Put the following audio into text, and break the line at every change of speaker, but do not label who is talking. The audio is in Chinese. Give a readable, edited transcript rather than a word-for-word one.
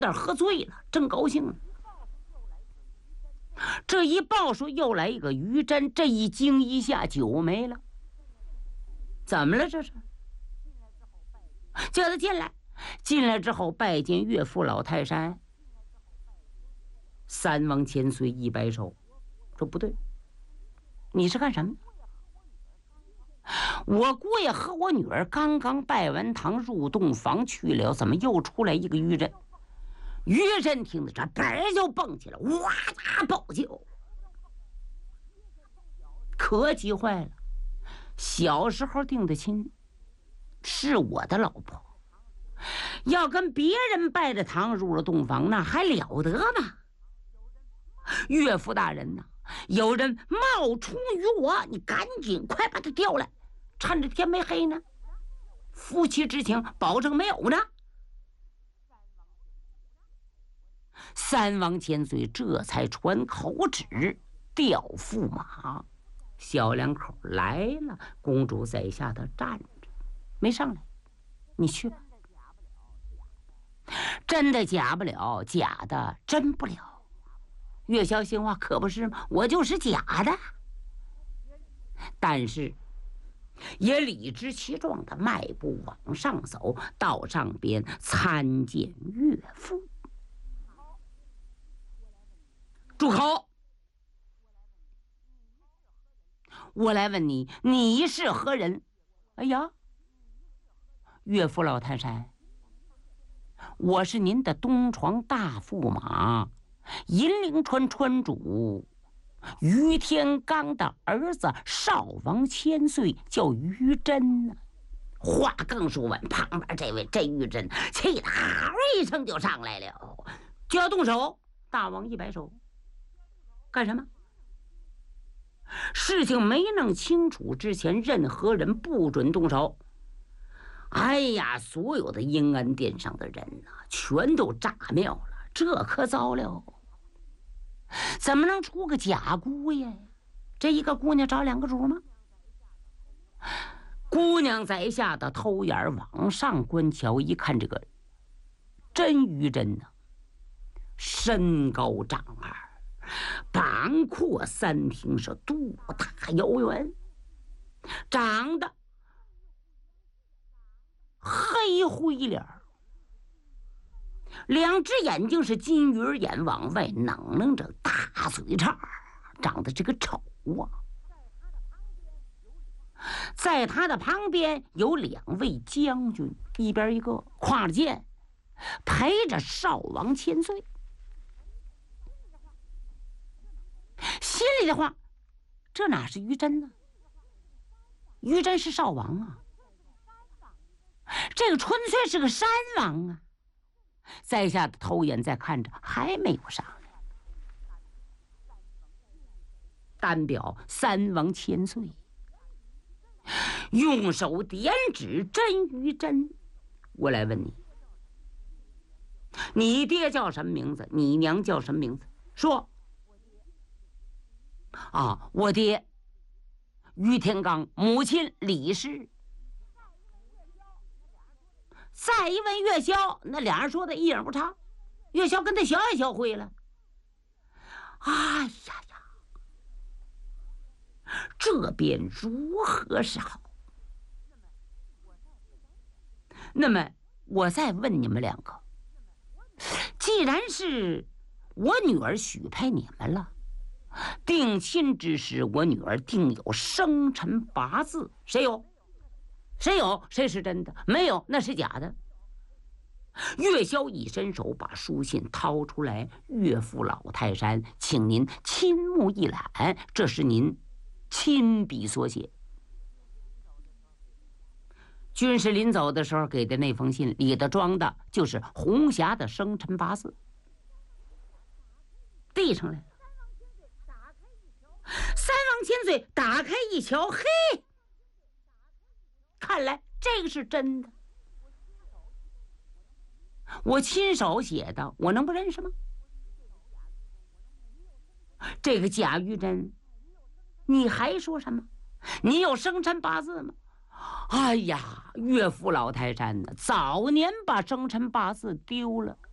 那喝醉了，正高兴呢。这一报说又来一个于真，这一惊一下，酒没了。怎么了这是？叫他进来。进来之后拜见岳父老泰山。三王千岁一摆手，说不对，你是干什么？我姑爷和我女儿刚刚拜完堂入洞房去了，怎么又出来一个于真？于真听得这本就蹦起来，哇呀暴叫，可急坏了。小时候定的亲，是我的老婆，要跟别人拜着堂入了洞房，那还了得吗？岳父大人呐，有人冒充于我，你赶紧快把他调来，趁着天没黑呢，夫妻之情保证没有呢。三王千岁这才传口旨调驸马。小两口来了，公主在下头站着，没上来。你去吧。真的假不了，假的真不了。岳霄心话，可不是吗？我就是假的。但是也理直气壮的迈步往上走，到上边参见岳父。住口！我来问你，你是何人？哎呀，岳父老泰山，我是您的东床大驸马，银铃川川主于天罡的儿子，少王千岁，叫于真呢。话刚说完，旁边这位这于真气得嗷一声就上来了，就要动手。大王一摆手，干什么？事情没弄清楚之前，任何人不准动手。哎呀，所有的阴安殿上的人呐，全都炸庙了，这可糟了！怎么能出个假姑爷？这一个姑娘找两个主吗？姑娘在下的偷眼往上观瞧，一看这个真于真呐，身高丈二，膀阔三庭，是肚大腰圆，长得黑灰脸，两只眼睛是金鱼眼，往外攮楞着大嘴叉，长得这个丑啊。在他的旁边有两位将军，一边一个挎着剑，陪着少王千岁。心里的话，这哪是于真呢？于真是少王啊，这个纯粹是个山王啊。在下的偷眼在看着，还没有上来。单表三王千岁，用手点指真于真，我来问你，你爹叫什么名字？你娘叫什么名字？说。啊，我爹于天罡，母亲李氏。再一问岳霄，那俩人说的一影不差。岳霄跟他学也学会了。哎呀呀，这便如何是好？那么我再问你们两个，既然是我女儿许配你们了，定亲之时，我女儿定有生辰八字，谁有？谁有？谁是真的？没有，那是假的。岳霄一伸手把书信掏出来，岳父老泰山，请您亲目一览，这是您亲笔所写。军师临走的时候给的那封信里头装的就是红霞的生辰八字，递上来了。三王千岁打开一瞧，嘿，看来这个是真的。我亲手写的，我能不认识吗？这个贾玉珍，你还说什么？你有生辰八字吗？哎呀，岳父老泰山呢，早年把生辰八字丢了。